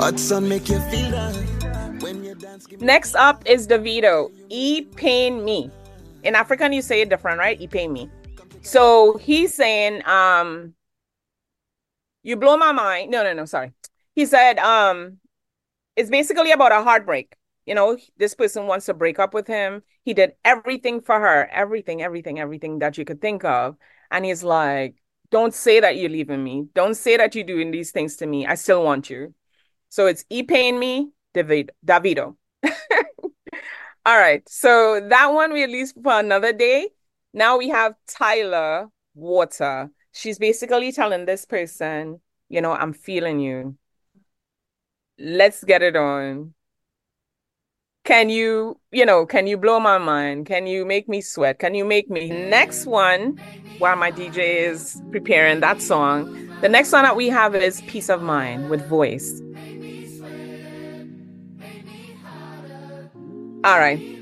Hot sun make you feel that. When you dance, Next up is Davido. E pain me. In African, you say it different, right? E pain me. So he's saying, you blow my mind. No, no, no, sorry. He said, it's basically about a heartbreak. You know, this person wants to break up with him. He did everything for her, everything, everything, everything that you could think of. And he's like, don't say that you're leaving me. Don't say that you're doing these things to me. I still want you. So it's E paying me, Davido. All right. So that one we at least for another day. Now we have Tyler Water. She's basically telling this person, you know, I'm feeling you. Let's get it on. Can you blow my mind? Can you make me sweat? Can you make me? Next one, while my DJ is preparing that song, the next one that we have is Peace of Mind with Voice. All right.